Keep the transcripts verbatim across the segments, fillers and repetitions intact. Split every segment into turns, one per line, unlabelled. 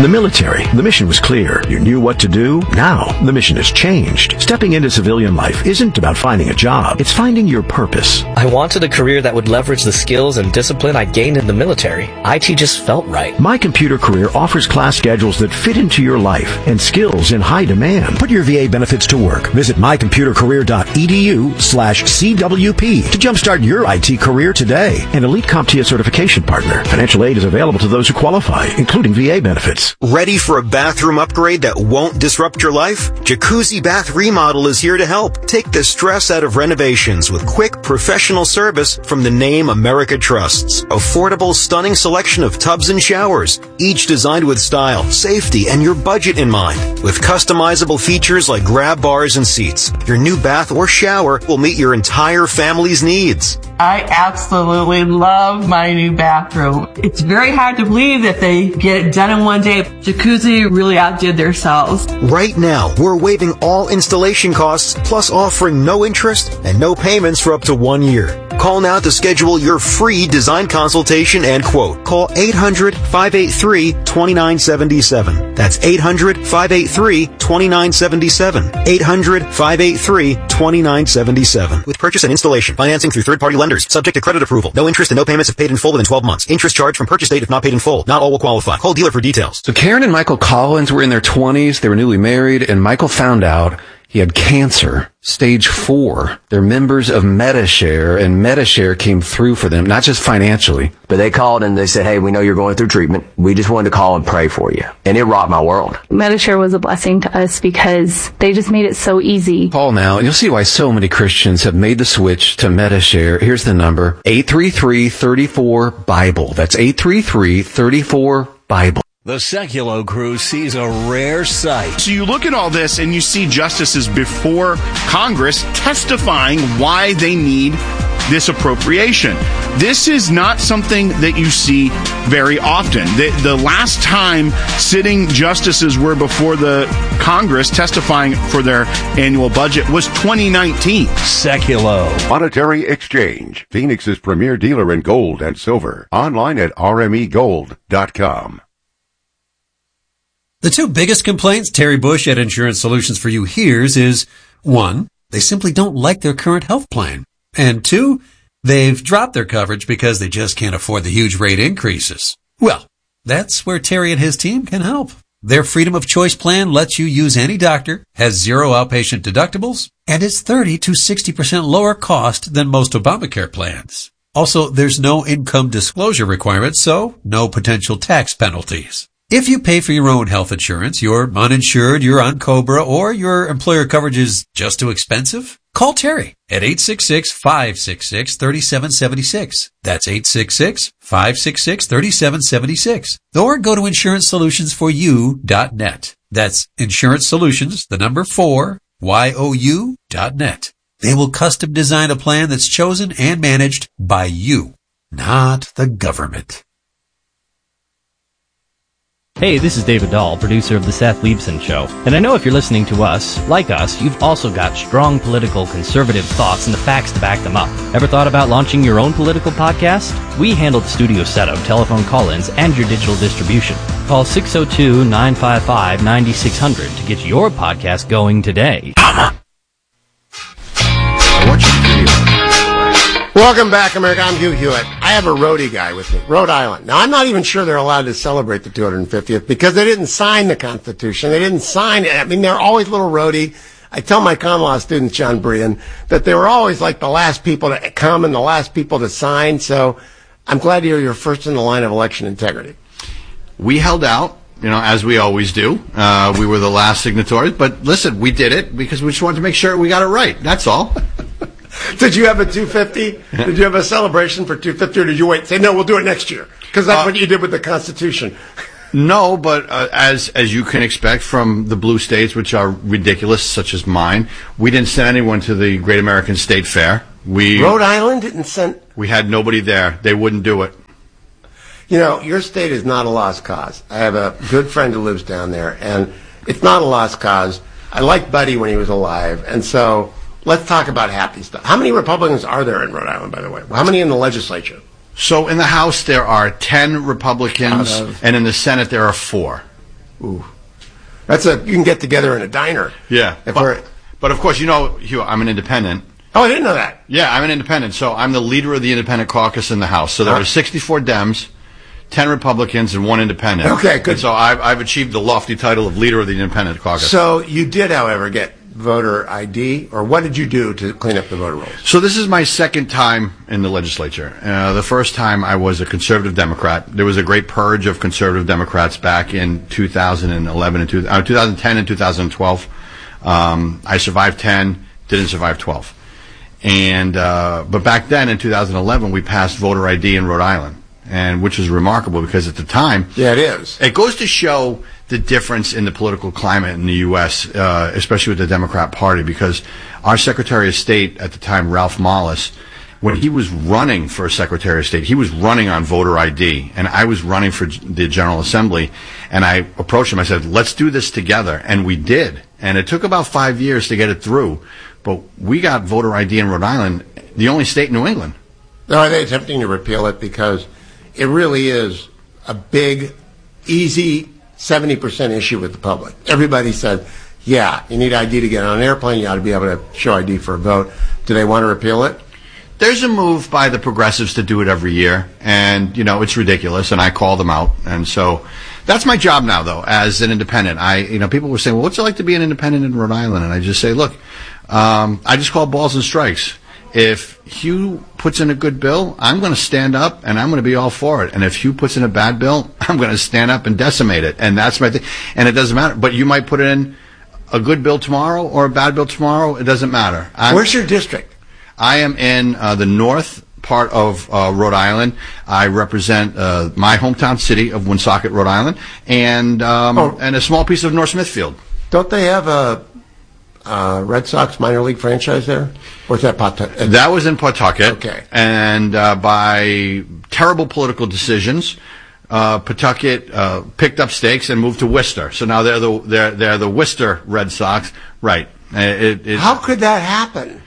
The military, the mission was clear. You knew what to do. Now, the mission has changed. Stepping into civilian life isn't about finding a job. It's finding your purpose.
I wanted a career that would leverage the skills and discipline I gained in the military. I T just felt right.
My Computer Career offers class schedules that fit into your life and skills in high demand. Put your V A benefits to work. Visit mycomputercareer.edu slash CWP to jumpstart your I T career today. An Elite CompTIA certification partner. Financial aid is available to those who qualify, including V A benefits.
Ready for a bathroom upgrade that won't disrupt your life? Jacuzzi Bath Remodel is here to help. Take the stress out of renovations with quick, professional service from the name America trusts. Affordable, stunning selection of tubs and showers, each designed with style, safety, and your budget in mind. With customizable features like grab bars and seats, your new bath or shower will meet your entire family's needs.
I absolutely love my new bathroom. It's very hard to believe that they get it done in one day. Jacuzzi really outdid themselves.
Right now, we're waiving all installation costs, plus offering no interest and no payments for up to one year. Call now to schedule your free design consultation and quote. Call eight hundred, five eight three, two nine seven seven. That's eight hundred, five eight three, two nine seven seven. eight hundred, five eight three, two nine seven seven. With purchase and installation, financing through third-party lenders, subject to credit approval. No interest and no payments if paid in full within twelve months. Interest charged from purchase date if not paid in full. Not all will qualify. Call dealer for details.
So Karen and Michael Collins were in their twenties. They were newly married, and Michael found out he had cancer, stage four. They're members of Medi-Share, and Medi-Share came through for them, not just financially.
But they called and they said, hey, we know you're going through treatment. We just wanted to call and pray for you. And it rocked my world.
Medi-Share was a blessing to us because they just made it so easy.
Call now, and you'll see why so many Christians have made the switch to Medi-Share. Here's the number, eight three three, three four, Bible. That's eight three three, three four, Bible.
The Sekulow crew sees a rare sight.
So you look at all this and you see justices before Congress testifying why they need this appropriation. This is not something that you see very often. The, the last time sitting justices were before the Congress testifying for their annual budget was twenty nineteen.
Sekulow.
Monetary Exchange, Phoenix's premier dealer in gold and silver. Online at r m e gold dot com.
The two biggest complaints Terry Bush at Insurance Solutions for You hears is, one, they simply don't like their current health plan. And two, they've dropped their coverage because they just can't afford the huge rate increases. Well, that's where Terry and his team can help. Their Freedom of Choice plan lets you use any doctor, has zero outpatient deductibles, and is thirty to sixty percent lower cost than most Obamacare plans. Also, there's no income disclosure requirement, so no potential tax penalties. If you pay for your own health insurance, you're uninsured, you're on COBRA, or your employer coverage is just too expensive, call Terry at eight six six, five six six, three seven seven six. That's eight six six, five six six, three seven seven six. Or go to insurance solutions for you dot net. That's Insurance Solutions, the number four, Y O U dot net. They will custom design a plan that's chosen and managed by you, not the government.
Hey, this is David Dahl, producer of The Seth Leibson Show. And I know if you're listening to us, like us, you've also got strong political conservative thoughts and the facts to back them up. Ever thought about launching your own political podcast? We handle the studio setup, telephone call-ins, and your digital distribution. Call six oh two, nine five five, nine six zero zero to get your podcast going today.
I want you to Welcome back, America. I'm Hugh Hewitt. I have a roadie guy with me, Rhode Island. Now, I'm not even sure they're allowed to celebrate the two hundred fiftieth because they didn't sign the Constitution. They didn't sign it. I mean, they're always little roadie. I tell my common law student, John Brian, that they were always like the last people to come and the last people to sign. So I'm glad to hear you're first in the line of election integrity.
We held out, you know, as we always do. Uh, we were the last signatories. But listen, we did it because we just wanted to make sure we got it right. That's all.
Did you have a two fifty? Did you have a celebration for two fifty, or did you wait and say, no, we'll do it next year? Because that's uh, what you did with the Constitution.
No, but uh, as as you can expect from the blue states, which are ridiculous, such as mine, we didn't send anyone to the Great American State Fair. We
Rhode Island didn't send...
We had nobody there. They wouldn't do it.
You know, your state is not a lost cause. I have a good friend who lives down there, and it's not a lost cause. I liked Buddy when he was alive, and so... Let's talk about happy stuff. How many Republicans are there in Rhode Island, by the way? How many in the legislature?
So in the House there are ten Republicans, and in the Senate there are four.
Ooh. That's a, you can get together in a diner.
Yeah.
If
But,
we're,
but of course, you know, Hugh, I'm an independent.
oh, I didn't know that.
Yeah, I'm an independent. So I'm the leader of the independent caucus in the House. So there
Huh?
are sixty-four Dems, ten Republicans, and one independent.
Okay, good.
And so I've, I've achieved the lofty title of leader of the independent caucus.
So you did, however, get voter I D, or what did you do to clean up the voter rolls?
So this is my second time in the legislature. Uh, the first time I was a conservative Democrat. There was a great purge of conservative Democrats back in two thousand eleven and two, uh, two thousand ten and two thousand twelve. Um, I survived ten, didn't survive twelve. And uh, but back then in two thousand eleven, we passed voter I D in Rhode Island, and which was remarkable because at the time,
yeah, it is.
It goes to show the difference in the political climate in the U S, uh, especially with the Democrat Party, because our Secretary of State at the time, Ralph Mollis, when he was running for Secretary of State, he was running on voter I D, and I was running for the General Assembly, and I approached him. I said, let's do this together, and we did. And it took about five years to get it through, but we got voter I D in Rhode Island, the only state in New England.
No, are they attempting to repeal it? Because it really is a big, easy seventy percent issue with the public. Everybody said, yeah, you need I D to get on an airplane. You ought to be able to show I D for a vote. Do they want to repeal it?
There's a move by the progressives to do it every year, and, you know, it's ridiculous, and I call them out. And so that's my job now, though, as an independent. I, you know, people were saying, well, what's it like to be an independent in Rhode Island? And I just say, look, um, I just call balls and strikes. If Hugh puts in a good bill, I'm going to stand up and I'm going to be all for it. And if Hugh puts in a bad bill, I'm going to stand up and decimate it. And that's my thing. And it doesn't matter. But you might put in a good bill tomorrow or a bad bill tomorrow. It doesn't matter. I'm,
Where's your district?
I am in uh, the north part of uh, Rhode Island. I represent uh, my hometown city of Woonsocket, Rhode Island, and um,
Oh.
and a small piece of North Smithfield.
Don't they have a uh, Red Sox minor league franchise there? Or is that Pawtucket?
That was in Pawtucket.
Okay.
And uh, by terrible political decisions, uh, Pawtucket uh, picked up stakes and moved to Worcester. So now they're the they're they're the Worcester Red Sox. Right. It, it,
How could that happen?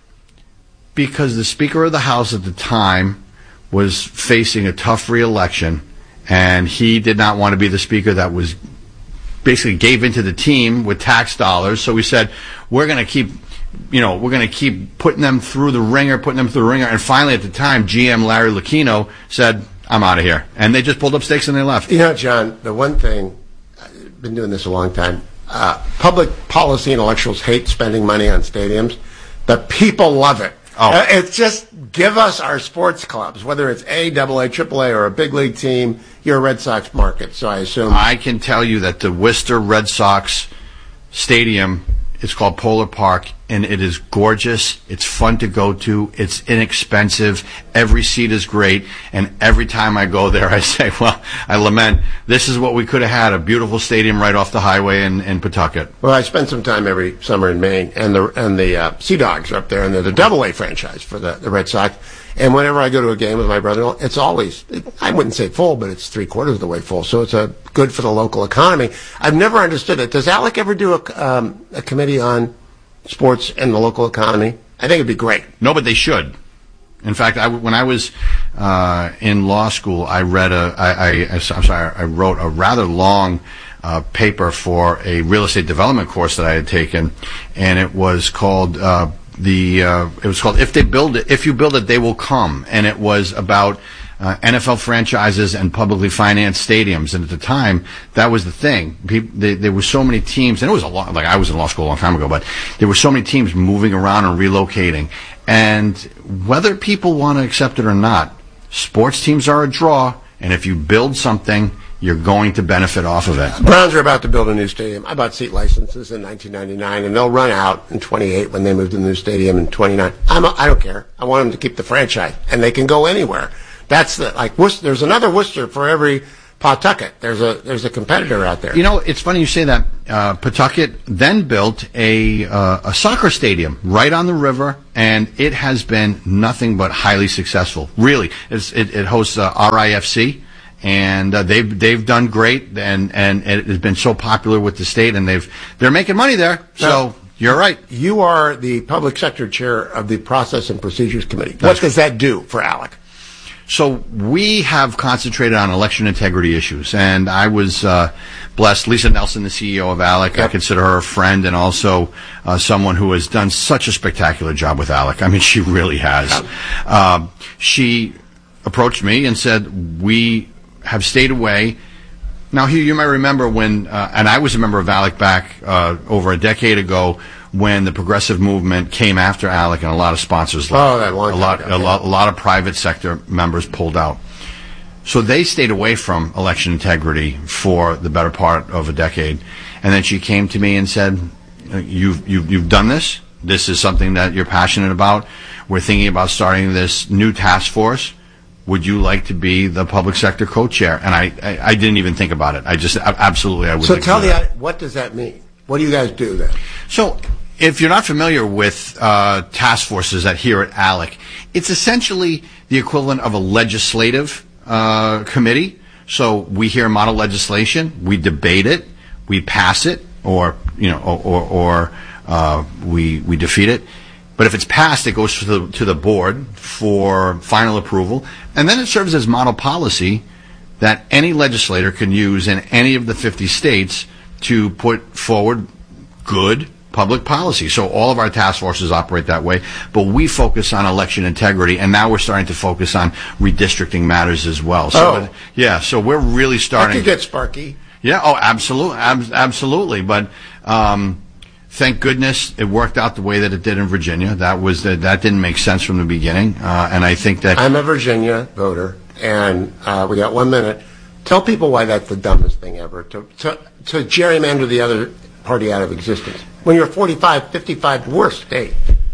Because the Speaker of the House at the time was facing a tough re-election, and he did not want to be the Speaker that was basically gave into the team with tax dollars. So we said, we're going to keep, you know, we're going to keep putting them through the ringer, putting them through the ringer. And finally, at the time, G M Larry Lucchino said, I'm out of here. And they just pulled up stakes and they left.
You know, John, the one thing, I've been doing this a long time, uh, public policy intellectuals hate spending money on stadiums, but people love it.
Oh.
Uh, it's just give us our sports clubs, whether it's A, double A, triple A, or a big league team. You're a Red Sox market, so I assume.
I can tell you that the Worcester Red Sox Stadium, it's called Polar Park, and it is gorgeous. It's fun to go to. It's inexpensive. Every seat is great. And every time I go there, I say, well, I lament, this is what we could have had, a beautiful stadium right off the highway in, in Pawtucket.
Well, I spend some time every summer in Maine, and the and the uh, Sea Dogs are up there, and they're the double A franchise for the, the Red Sox. And whenever I go to a game with my brother-in-law, it's always, it, I wouldn't say full, but it's three quarters of the way full. So it's a good for the local economy. I've never understood it. Does Alec ever do a, um, a committee on sports and the local economy? I think it'd be great.
No, but they should. In fact, I, when I was uh, in law school, I read a, I, I, I'm sorry, I wrote a rather long uh, paper for a real estate development course that I had taken, and it was called uh, the, uh, it was called If They Build It, If You Build It, They Will Come, and it was about Uh, N F L franchises and publicly financed stadiums, and at the time, that was the thing. People, they, there were so many teams, and it was a lot. Like I was in law school a long time ago, but there were so many teams moving around and relocating. And whether people want to accept it or not, sports teams are a draw, and if you build something, you're going to benefit off of it.
Browns are about to build a new stadium. I bought seat licenses in nineteen ninety-nine, and they'll run out in twenty-eight when they move to the new stadium in twenty-nine. I'm a, I don't care. I want them to keep the franchise, and they can go anywhere. That's the, like, Worcester, there's another Worcester for every Pawtucket. There's a there's a competitor out there.
You know, it's funny you say that. Uh, Pawtucket then built a uh, a soccer stadium right on the river, and it has been nothing but highly successful. Really, it's, it, it hosts uh, R I F C, and uh, they've they've done great, and, and it has been so popular with the state, and they've they're making money there. So.
Now,
you're right.
You are the public sector chair of the Process and Procedures Committee.
That's
what does that do for Alec?
So we have concentrated on election integrity issues, and I was uh, blessed. Lisa Nelson, the C E O of ALEC, I consider her a friend and also uh, someone who has done such a spectacular job with ALEC. I mean, she really has. Uh, she approached me and said, we have stayed away. Now, Hugh, you might remember when, uh, and I was a member of ALEC back uh, over a decade ago, when the progressive movement came after ALEC and a lot of sponsors left.
Oh, that long time
a lot,
ago,
a
yeah.
lot, a lot of private sector members pulled out. So they stayed away from election integrity for the better part of a decade. And then she came to me and said, you've, you've, you've done this. This is something that you're passionate about. We're thinking about starting this new task force. Would you like to be the public sector co-chair? And I, I, I didn't even think about it. I just, absolutely, I would
So
like
tell
to do
the,
that.
what does that mean? What do you guys do then?
So, if you're not familiar with uh, task forces that here at ALEC, it's essentially the equivalent of a legislative uh, committee. So we hear model legislation, we debate it, we pass it, or you know, or, or, or uh, we we defeat it. But if it's passed, it goes to the to the board for final approval, and then it serves as model policy that any legislator can use in any of the fifty states to put forward good public policy. So all of our task forces operate that way, but we focus on election integrity, and now we're starting to focus on redistricting matters as well. So
Oh.
that- yeah, so we're really
That
starting.
could get sparky.
Yeah, oh, absolutely, ab- absolutely. But um, thank goodness it worked out the way that it did in Virginia. That was the, that didn't make sense from the beginning, uh, and I think that
I'm a Virginia voter, and uh, we got one minute. Tell people why that's the dumbest thing ever, to, to, to gerrymander the other party out of existence. When you're forty-five, fifty-five, worst state.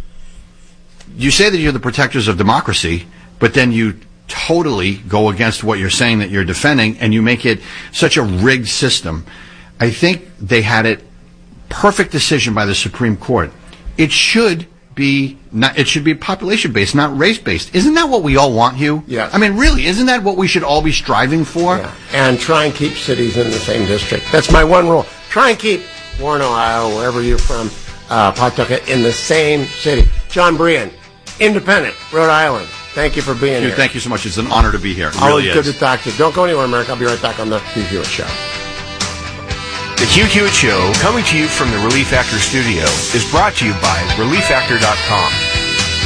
you say that you're the protectors of democracy, but then you totally go against what you're saying that you're defending, and you make it such a rigged system. I think they had it perfect decision by the Supreme Court. It should be not, it should be population based, not race based. Isn't that what we all want, Hugh?
Yes.
I mean, really, isn't that what we should all be striving for?
Yeah. And try and keep cities in the same district. That's my one rule. Try and keep Warren, Ohio, wherever you're from, uh, Pawtucket, in the same city. John Brian, Independent, Rhode Island. Thank you for being
Hugh,
here.
thank you so much. It's an honor to be here. It
Always
really
good
is.
to talk to you. Don't go anywhere, America. I'll be right back on the Hugh Hewitt Show.
The Hugh Hewitt Show, coming to you from the Relief Actor Studio, is brought to you by relief actor dot com.